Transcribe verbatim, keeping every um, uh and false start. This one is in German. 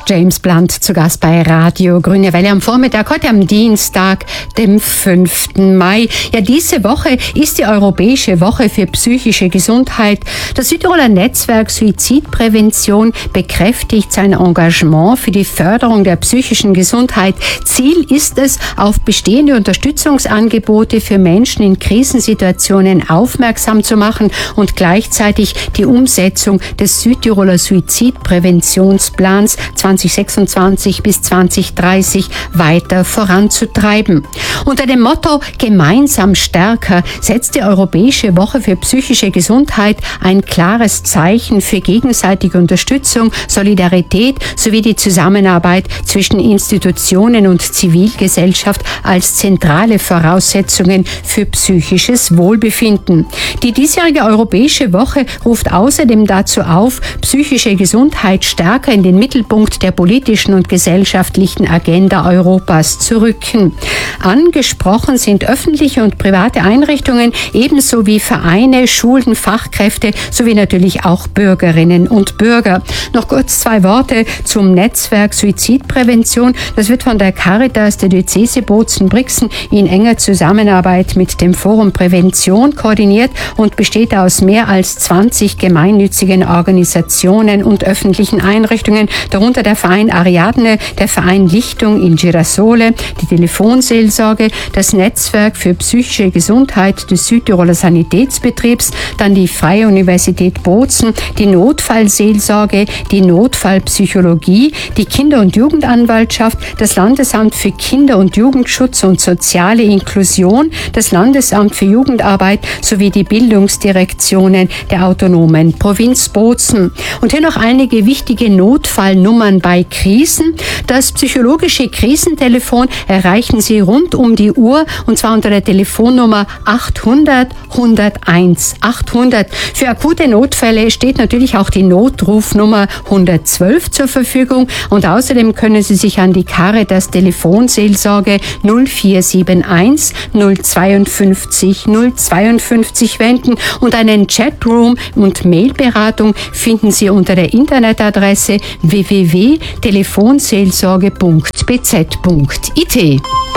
James Blunt zu Gast bei Radio Grüne Welle am Vormittag, heute am Dienstag, dem fünften Mai. Ja, diese Woche ist die Europäische Woche für psychische Gesundheit. Das Südtiroler Netzwerk Suizidprävention bekräftigt sein Engagement für die Förderung der psychischen Gesundheit. Ziel ist es, auf bestehende Unterstützungsangebote für Menschen in Krisensituationen aufmerksam zu machen und gleichzeitig die Umsetzung des Südtiroler Suizidpräventionsplans zwanzig sechsundzwanzig bis zwanzig dreißig weiter voranzutreiben. Unter dem Motto Gemeinsam stärker setzt die Europäische Woche für psychische Gesundheit ein klares Zeichen für gegenseitige Unterstützung, Solidarität sowie die Zusammenarbeit zwischen Institutionen und Zivilgesellschaft als zentrale Voraussetzungen für psychisches Wohlbefinden. Die diesjährige Europäische Woche ruft außerdem dazu auf, psychische Gesundheit stärker in den Mittelpunkt der politischen und gesellschaftlichen Agenda Europas zu rücken. Angesprochen sind öffentliche und private Einrichtungen, ebenso wie Vereine, Schulen, Fachkräfte sowie natürlich auch Bürgerinnen und Bürger. Noch kurz zwei Worte zum Netzwerk Suizidprävention. Das wird von der Caritas der Diözese Bozen-Brixen in enger Zusammenarbeit mit dem Forum Prävention koordiniert und besteht aus mehr als zwanzig gemeinnützigen Organisationen und öffentlichen Einrichtungen, darunter der Verein Ariadne, der Verein Lichtung in Girasole, die Telefonseelsorge, das Netzwerk für psychische Gesundheit des Südtiroler Sanitätsbetriebs, dann die Freie Universität Bozen, die Notfallseelsorge, die Notfallpsychologie, die Kinder- und Jugendanwaltschaft, das Landesamt für Kinder- und Jugendschutz und soziale Inklusion, das Landesamt für Jugendarbeit sowie die Bildungsdirektionen der autonomen Provinz Bozen. Und hier noch einige wichtige Notfallnummern bei Krisen. Das psychologische Krisentelefon erreichen Sie rund um die Uhr und zwar unter der Telefonnummer achthundert hunderteins. achthundert. Für akute Notfälle steht natürlich auch die Notrufnummer hundertzwölf zur Verfügung und außerdem können Sie sich an die Caritas Telefonseelsorge null vier sieben eins null zweiundfünfzig null zweiundfünfzig wenden und einen Chatroom und Mailberatung finden Sie unter der Internetadresse w w w punkt telefonseelsorge punkt b z punkt i t.